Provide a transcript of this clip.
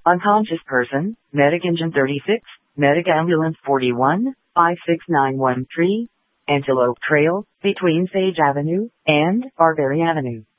Unconscious person, Medic Engine 36, Medic Ambulance 41, 56913, Antelope Trail, between Sage Avenue and Barbary Avenue.